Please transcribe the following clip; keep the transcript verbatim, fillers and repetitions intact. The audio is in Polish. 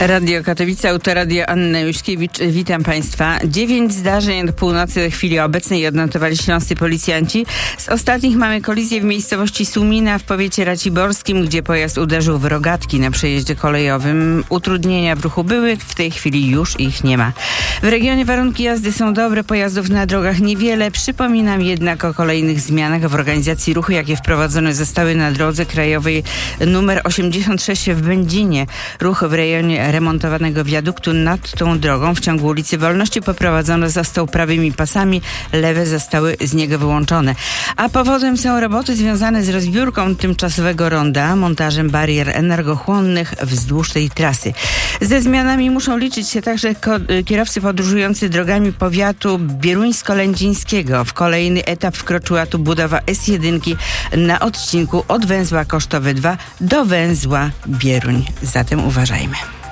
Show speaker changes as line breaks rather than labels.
Radio Katowice, Autoradio Anna Juśkiewicz. Witam Państwa. Dziewięć zdarzeń od północy w chwili obecnej odnotowali śląscy policjanci. Z ostatnich mamy kolizję w miejscowości Sumina w powiecie raciborskim, gdzie pojazd uderzył w rogatki na przejeździe kolejowym. Utrudnienia w ruchu były, w tej chwili już ich nie ma. W regionie warunki jazdy są dobre, pojazdów na drogach niewiele. Przypominam jednak o kolejnych zmianach w organizacji ruchu, jakie wprowadzone zostały na drodze krajowej numer osiemdziesiąt sześć w Będzinie. Ruch w rejonie remontowanego wiaduktu nad tą drogą w ciągu ulicy Wolności poprowadzony został prawymi pasami, lewe zostały z niego wyłączone. A powodem są roboty związane z rozbiórką tymczasowego ronda, montażem barier energochłonnych wzdłuż tej trasy. Ze zmianami muszą liczyć się także ko- kierowcy podróżujący drogami powiatu bieruńsko-lędzińskiego. W kolejny etap wkroczyła tu budowa S jeden na odcinku od węzła Kosztowy dwa do węzła Bieruń. Zatem uważajmy.